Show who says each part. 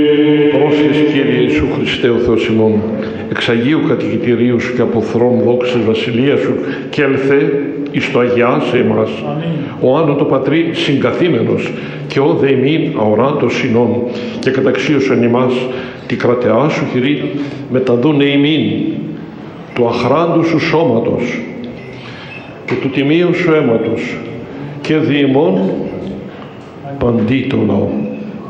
Speaker 1: Πρόσχες Κύριε Ιησού Χριστέ ο Θεός ημών, εξ Αγίου Κατοικητηρίου Σου και από θρόν δόξης βασιλεία Σου και ελθέ εις το αγιάσε εμάς, ο άνω το Πατρί συγκαθήμενος και ο δε ημίν αοράντος συνών και καταξίωσαν ημάς τη κρατεά Σου χειρή μεταδούνε ημίν του αχράντου Σου σώματος και του τιμίου Σου αίματος και δι' ημών παντί το λαό.